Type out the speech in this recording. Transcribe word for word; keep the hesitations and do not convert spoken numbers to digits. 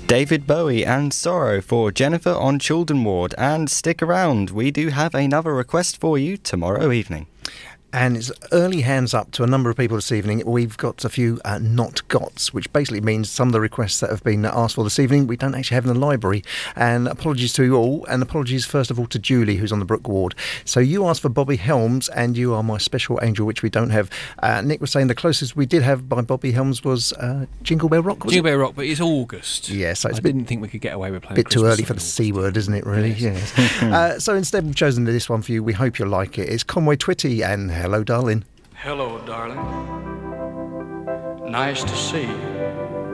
David Bowie and Sorrow for Jennifer on Children Ward. And stick around, we do have another request for you tomorrow evening. And it's early hands up to a number of people this evening. We've got a few uh, not gots, which basically means some of the requests that have been asked for this evening we don't actually have in the library. And apologies to you all, and apologies first of all to Julie, who's on the Brook Ward. So you asked for Bobby Helms, and You Are My Special Angel, which we don't have. Uh, Nick was saying the closest we did have by Bobby Helms was uh, Jingle Bell Rock, was Jingle it? Bell Rock, but it's August. Yeah, so it's I a bit, didn't think we could get away with playing bit too Christmas early for the C word, isn't it, really? Yes. Yes. uh, so instead we've chosen this one for you. We hope you like it. It's Conway Twitty and Hello Darling. Hello, darling. Nice to see you.